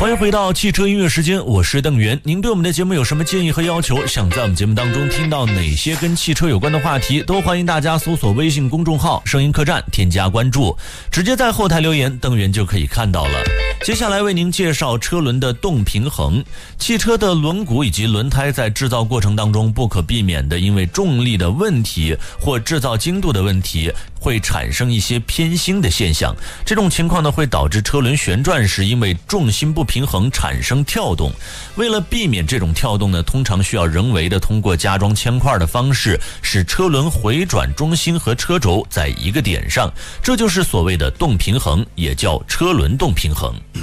欢迎回到汽车音乐时间，我是邓源。您对我们的节目有什么建议和要求？想在我们节目当中听到哪些跟汽车有关的话题，都欢迎大家搜索微信公众号声音客栈，添加关注，直接在后台留言，邓源就可以看到了。接下来为您介绍车轮的动平衡。汽车的轮毂以及轮胎在制造过程当中不可避免的因为重力的问题或制造精度的问题，会产生一些偏心的现象。这种情况呢，会导致车轮旋转时因为重心不平衡产生跳动。为了避免这种跳动呢，通常需要人为的通过加装铅块的方式，使车轮回转中心和车轴在一个点上，这就是所谓的动平衡，也叫车轮动平衡。